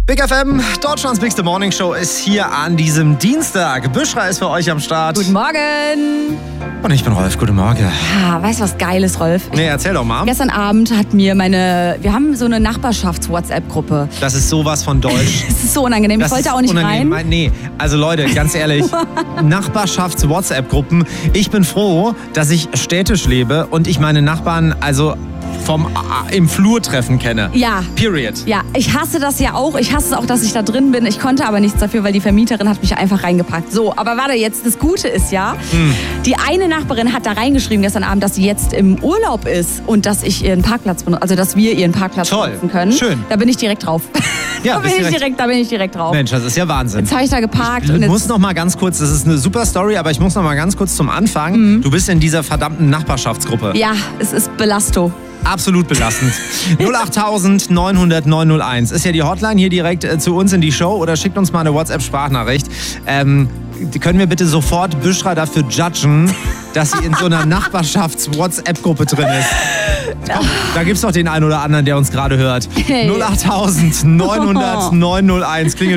Big FM, Deutschlands Bigste Morning Show ist hier an diesem Dienstag. Büschra ist für euch am Start. Guten Morgen. Und ich bin Rolf. Guten Morgen. Weißt du, was Geiles, Rolf? Nee, erzähl doch mal. Gestern Abend hat mir wir haben so eine Nachbarschafts-WhatsApp-Gruppe. Das ist sowas von deutsch. Das ist so unangenehm. Ich wollte auch nicht rein. Nee, also Leute, ganz ehrlich, Nachbarschafts-WhatsApp-Gruppen. Ich bin froh, dass ich städtisch lebe und ich meine Nachbarn im Flur treffen kenne. Ja. Period. Ja, ich hasse das ja auch. Ich hasse es auch, dass ich da drin bin. Ich konnte aber nichts dafür, weil die Vermieterin hat mich einfach reingepackt. So, aber warte, jetzt das Gute ist ja, die eine Nachbarin hat da reingeschrieben gestern Abend, dass sie jetzt im Urlaub ist und dass ich ihren Parkplatz benutze, also dass wir ihren Parkplatz benutzen können. Schön. Da bin ich direkt drauf. Ja, da bin ich direkt drauf. Mensch, das ist ja Wahnsinn. Jetzt habe ich da geparkt. Ich muss noch mal ganz kurz, das ist eine super Story, aber ich muss noch mal ganz kurz zum Anfang. Du bist in dieser verdammten Nachbarschaftsgruppe. Ja, es ist Belasto. Absolut belastend. 08000 900 901 ist ja die Hotline hier direkt zu uns in die Show oder schickt uns mal eine WhatsApp-Sprachnachricht. Können wir bitte sofort Büschra dafür judgen, dass sie in so einer Nachbarschafts-WhatsApp-Gruppe drin ist? Komm, da gibt's doch den einen oder anderen, der uns gerade hört. 08000 900 901.